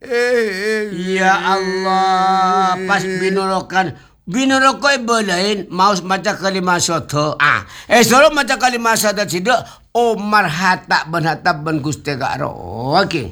Ya Allah, pas binurokan belain mau macam kalimah soto. Solo macam kalimah soto tidak Omar hatta ben Gusti Garo. Okey.